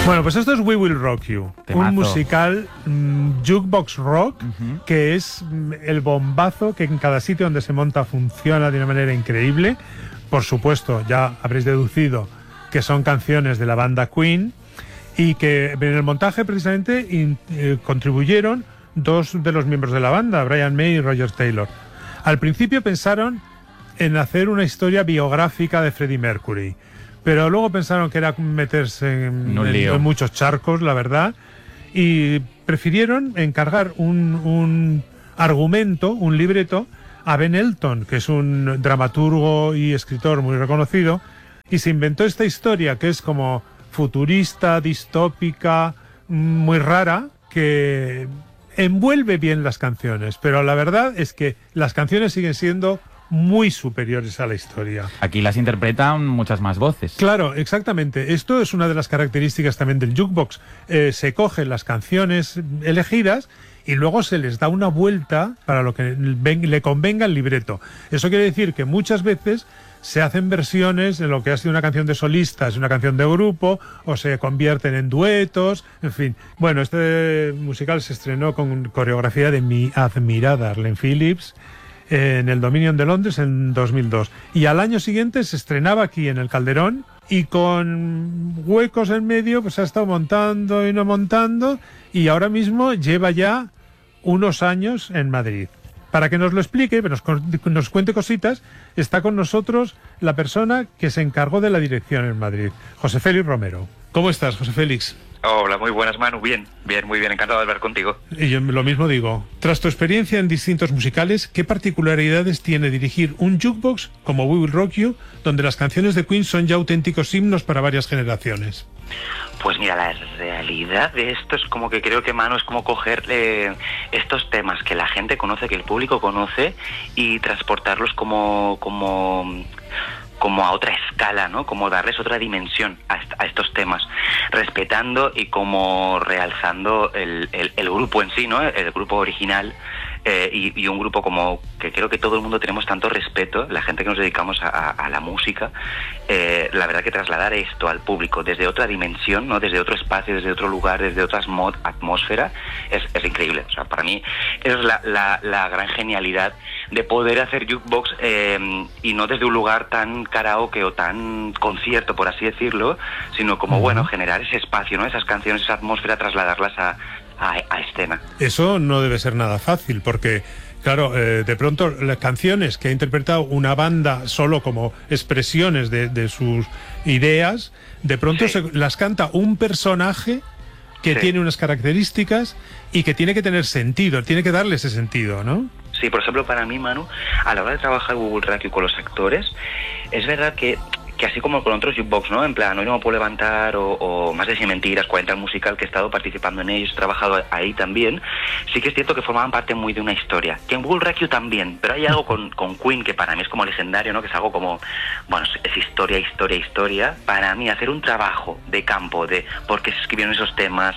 Bueno, pues esto es We Will Rock You, Temazo. un musical jukebox rock, que es el bombazo que en cada sitio donde se monta funciona de una manera increíble. Por supuesto, ya habréis deducido que son canciones de la banda Queen y que en el montaje precisamente contribuyeron dos de los miembros de la banda, Brian May y Roger Taylor. Al principio pensaron en hacer una historia biográfica de Freddie Mercury, pero luego pensaron que era meterse en muchos charcos, la verdad, y prefirieron encargar un argumento, un libreto, a Ben Elton, que es un dramaturgo y escritor muy reconocido, y se inventó esta historia que es como futurista, distópica, muy rara, que envuelve bien las canciones, pero la verdad es que las canciones siguen siendo muy superiores a la historia. Aquí las interpretan muchas más voces. Claro, exactamente. Esto es una de las características también del jukebox. Se cogen las canciones elegidas y luego se les da una vuelta para lo que le convenga el libreto. Eso quiere decir que muchas veces se hacen versiones de lo que ha sido una canción de solistas, una canción de grupo, o se convierten en duetos, en fin. Bueno, este musical se estrenó con coreografía de mi admirada Arlene Phillips en el Dominion de Londres en 2002. Y al año siguiente se estrenaba aquí en el Calderón y con huecos en medio pues ha estado montando y no montando y ahora mismo lleva ya unos años en Madrid. Para que nos lo explique, nos cuente cositas, está con nosotros la persona que se encargó de la dirección en Madrid, José Félix Romero. ¿Cómo estás, José Félix? Hola, muy buenas, Manu. Bien, muy bien, encantado de hablar contigo. Y yo lo mismo digo. Tras tu experiencia en distintos musicales, ¿qué particularidades tiene dirigir un jukebox como We Will Rock You, donde las canciones de Queen son ya auténticos himnos para varias generaciones? Pues mira, la realidad de esto es como que creo que, Manu, es como coger estos temas que la gente conoce, que el público conoce, y transportarlos como a otra escala, ¿no? Como darles otra dimensión a estos temas, respetando y como realzando el grupo en sí, ¿no? El grupo original, y un grupo como que creo que todo el mundo tenemos tanto respeto, la gente que nos dedicamos a la música, la verdad que trasladar esto al público desde otra dimensión, ¿no? Desde otro espacio, desde otro lugar, desde otra atmósfera, es increíble. O sea, para mí es la gran genialidad de poder hacer jukebox, y no desde un lugar tan karaoke o tan concierto, por así decirlo, sino como, bueno, generar ese espacio, ¿no? Esas canciones, esa atmósfera, trasladarlas a escena. Eso no debe ser nada fácil, porque claro, de pronto las canciones que ha interpretado una banda solo como expresiones de sus ideas, de pronto sí, las canta un personaje que sí, tiene unas características y que tiene que tener sentido, tiene que darle ese sentido, ¿no? Sí, por ejemplo, para mí, Manu, a la hora de trabajar We Will Rock You con los actores, es verdad que así como con otros jukebox, ¿no? En plan, Hoy no me puedo levantar, o Más de 100 mentiras, 40 el musical, que he estado participando en ellos, he trabajado ahí también, sí que es cierto que formaban parte muy de una historia. Que en We Will Rock You también, pero hay algo con Queen que para mí es como legendario, ¿no? Que es algo como, bueno, es historia. Para mí, hacer un trabajo de campo, de por qué se escribieron esos temas,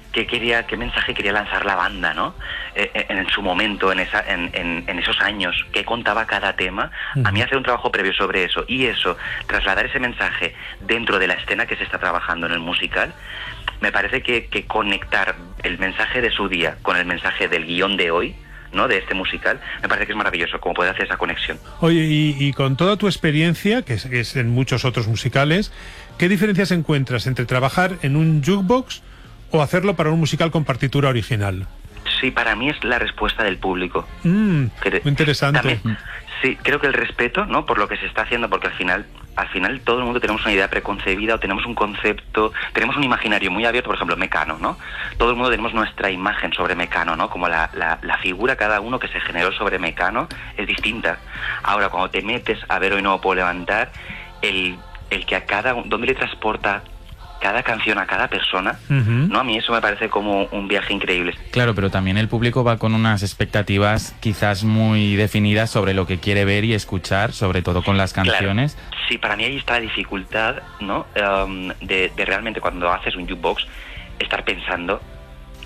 qué mensaje quería lanzar la banda, ¿no? En su momento, en esos años, qué contaba cada tema. A mí hacer un trabajo previo sobre eso y trasladar ese mensaje dentro de la escena que se está trabajando en el musical, me parece que conectar el mensaje de su día con el mensaje del guión de hoy, ¿no? De este musical, me parece que es maravilloso cómo puede hacer esa conexión. Oye, y con toda tu experiencia, que es en muchos otros musicales, ¿qué diferencias encuentras entre trabajar en un jukebox o hacerlo para un musical con partitura original? Sí, para mí es la respuesta del público. Muy interesante. También, sí, creo que el respeto, ¿no? Por lo que se está haciendo, porque al final todo el mundo tenemos una idea preconcebida, o tenemos un concepto, tenemos un imaginario muy abierto. Por ejemplo, Mecano, ¿no? Todo el mundo tenemos nuestra imagen sobre Mecano, ¿no? Como la figura, cada uno que se generó sobre Mecano es distinta. Ahora, cuando te metes a ver Hoy no me puedo levantar, el que a dónde le transporta cada canción a cada persona, ¿no? A mí eso me parece como un viaje increíble. Claro, pero también el público va con unas expectativas quizás muy definidas sobre lo que quiere ver y escuchar, sobre todo con las canciones. Claro. Sí, para mí ahí está la dificultad, ¿no? De realmente, cuando haces un jukebox, estar pensando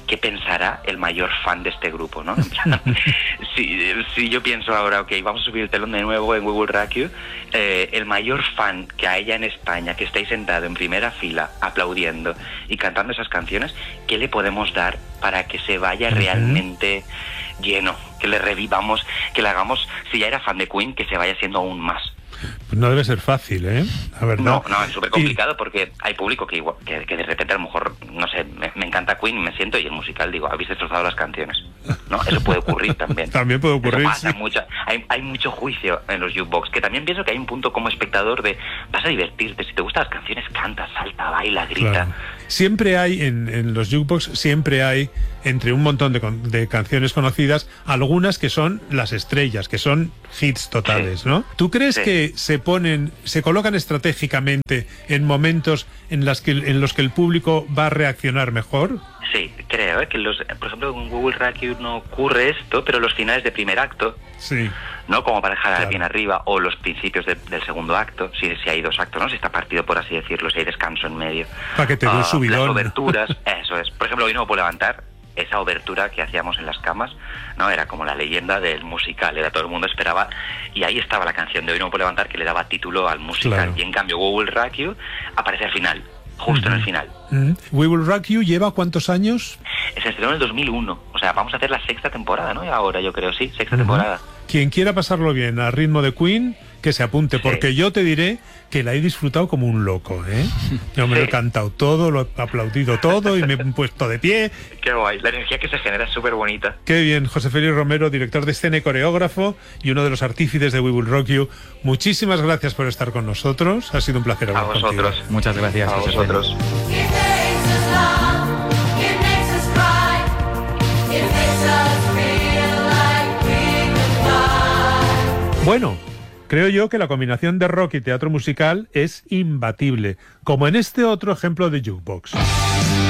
qué pensará el mayor fan de este grupo, ¿no? En plan, si yo pienso ahora, ok, vamos a subir el telón de nuevo en We Will Rock You, el mayor fan que haya en España, que estéis sentado en primera fila aplaudiendo y cantando esas canciones, ¿qué le podemos dar para que se vaya realmente lleno? Que le revivamos, que le hagamos, si ya era fan de Queen, que se vaya siendo aún más. Pues no debe ser fácil, ¿eh? La verdad. No, es súper complicado porque hay público que de repente a lo mejor, no sé, me encanta Queen, me siento y el musical digo, habéis destrozado las canciones. ¿No? Eso puede ocurrir también. También puede ocurrir, eso pasa, sí. Hay mucho juicio en los jukebox, que también pienso que hay un punto como espectador de vas a divertirte, si te gustan las canciones, canta, salta, baila, grita. Claro. Siempre hay, en los jukebox, siempre hay, entre un montón de canciones conocidas, algunas que son las estrellas, que son hits totales, ¿no? ¿Tú crees que se colocan estratégicamente en momentos en los que el público va a reaccionar mejor? Sí, creo que por ejemplo en We Will Rock You no ocurre esto, pero los finales de primer acto, sí, ¿no? Como para dejar bien arriba, o los principios del segundo acto, si hay dos actos, ¿no? Si está partido, por así decirlo, si hay descanso en medio. Para que te dé un subidón. Las oberturas, eso es. Por ejemplo, Hoy no me puedo levantar, esa obertura que hacíamos en las camas, ¿no? Era como la leyenda del musical, todo el mundo esperaba, y ahí estaba la canción de Hoy no me puedo levantar, que le daba título al musical. Claro. Y en cambio, We Will Rock You aparece al final. Justo en el final. We Will Rock You lleva ¿cuántos años? Se estrenó en el 2001. O sea, vamos a hacer la sexta temporada, ¿no? Ahora yo creo, sí, sexta temporada. Quien quiera pasarlo bien al ritmo de Queen, que se apunte, porque yo te diré que la he disfrutado como un loco, ¿eh? Yo me lo he cantado todo, lo he aplaudido todo y me he puesto de pie. Qué guay, la energía que se genera es súper bonita. Qué bien, José Félix Romero, director de escena y coreógrafo y uno de los artífices de We Will Rock You. Muchísimas gracias por estar con nosotros, ha sido un placer hablar contigo. A vosotros. Muchas gracias, a José vosotros. Bueno, creo yo que la combinación de rock y teatro musical es imbatible, como en este otro ejemplo de jukebox.